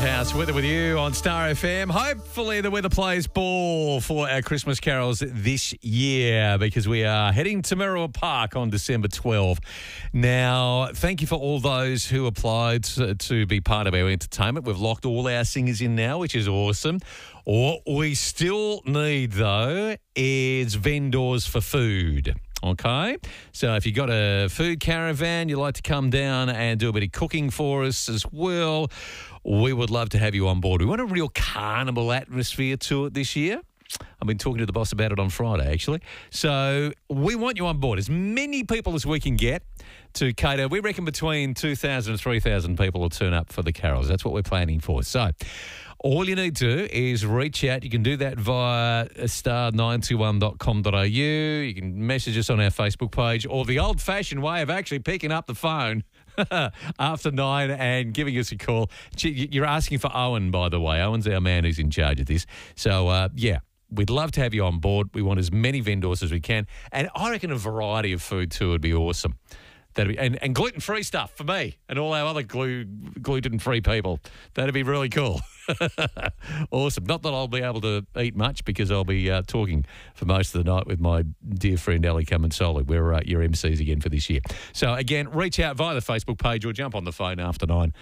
House, weather with you on Star FM. Hopefully the weather plays ball for our Christmas carols this year because we are heading to Merriwa Park on December 12. Now, thank you for all those who applied to be part of our entertainment. We've locked all our singers in now, which is awesome. What we still need, though, is vendors for food. Okay, so if you've got a food caravan, you'd like to come down and do a bit of cooking for us as well, we would love to have you on board. We want a real carnival atmosphere to it this year. I've been talking to the boss about it on Friday, actually. So we want you on board. As many people as we can get to cater. We reckon between 2,000 and 3,000 people will turn up for the carols. That's what we're planning for. So all you need to do is reach out. You can do that via star921.com.au. You can message us on our Facebook page, or the old-fashioned way of actually picking up the phone after 9 and giving us a call. You're asking for Owen, by the way. Owen's our man who's in charge of this. So, yeah, we'd love to have you on board. We want as many vendors as we can. And I reckon a variety of food, too, would be awesome. That'd be, and gluten-free stuff for me and all our other gluten-free people. That'd be really cool. Awesome. Not that I'll be able to eat much because I'll be talking for most of the night with my dear friend Ali Kamansoli. We're your MCs again for this year. So, again, reach out via the Facebook page or jump on the phone after 9.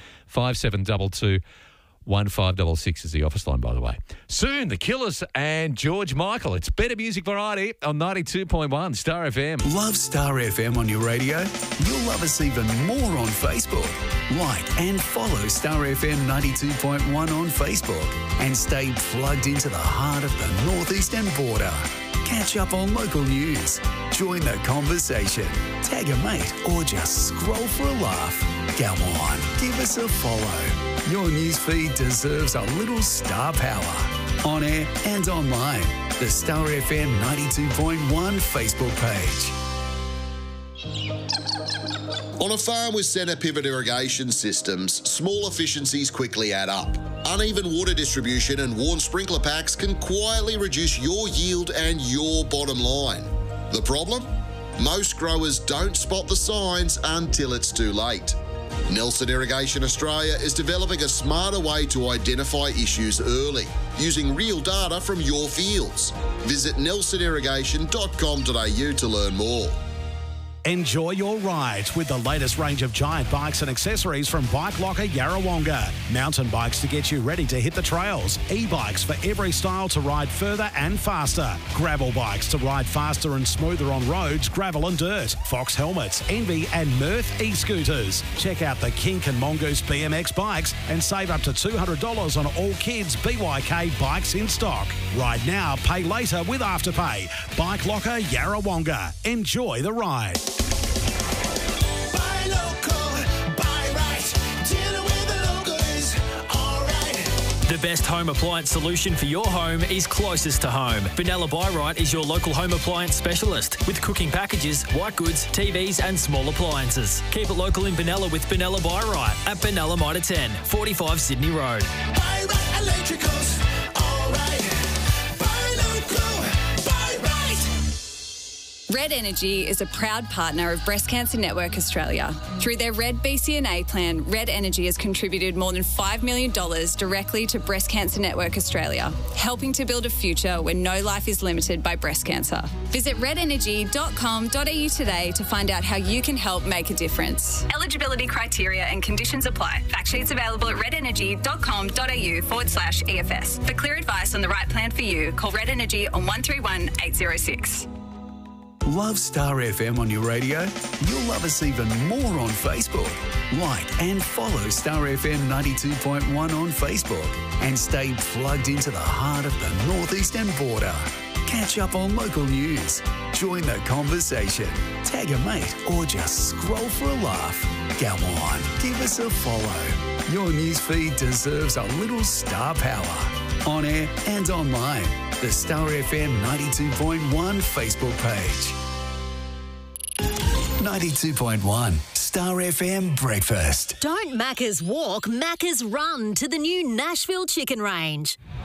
5722 1566 is the office line, by the way. Soon, The Killers and George Michael. It's better music variety on 92.1 Star FM. Love Star FM on your radio? You'll love us even more on Facebook. Like and follow Star FM 92.1 on Facebook and stay plugged into the heart of the northeastern border. Catch up on local news, join the conversation, tag a mate, or just scroll for a laugh. Come on, give us a follow. Your newsfeed deserves a little star power. On air and online, the Star FM 92.1 Facebook page. On a farm with centre pivot irrigation systems, small efficiencies quickly add up. Uneven water distribution and worn sprinkler packs can quietly reduce your yield and your bottom line. The problem? Most growers don't spot the signs until it's too late. Nelson Irrigation Australia is developing a smarter way to identify issues early, using real data from your fields. Visit nelsonirrigation.com.au to learn more. Enjoy your ride with the latest range of giant bikes and accessories from Bike Locker Yarrawonga. Mountain bikes to get you ready to hit the trails. E-bikes for every style to ride further and faster. Gravel bikes to ride faster and smoother on roads, gravel and dirt. Fox helmets, Envy and Mirth e-scooters. Check out the Kink and Mongoose BMX bikes and save up to $200 on all kids' BYK bikes in stock. Ride now, pay later with Afterpay. Bike Locker Yarrawonga. Enjoy the ride. Buy local, buy right. Dealing with the local is all right. The best home appliance solution for your home is closest to home. Benalla Buy Right is your local home appliance specialist with cooking packages, white goods, TVs and small appliances. Keep it local in Benalla with Benalla Buy Right at Benalla Mitre 10, 45 Sydney Road. Buy right electricals, all right. Buy local, buy right. Red Energy is a proud partner of Breast Cancer Network Australia. Through their Red BCNA plan, Red Energy has contributed more than $5 million directly to Breast Cancer Network Australia, helping to build a future where no life is limited by breast cancer. Visit redenergy.com.au today to find out how you can help make a difference. Eligibility criteria and conditions apply. Fact sheets available at redenergy.com.au/EFS. For clear advice on the right plan for you, call Red Energy on 131 806. Love Star FM on your radio? You'll love us even more on Facebook. Like and follow Star FM 92.1 on Facebook and stay plugged into the heart of the northeastern border. Catch up on local news, join the conversation, tag a mate, or just scroll for a laugh. Come on, give us a follow. Your newsfeed deserves a little star power. On air and online, the Star FM 92.1 Facebook page. 92.1 Star FM Breakfast. Don't Macca's walk, Macca's run to the new Nashville Chicken Range.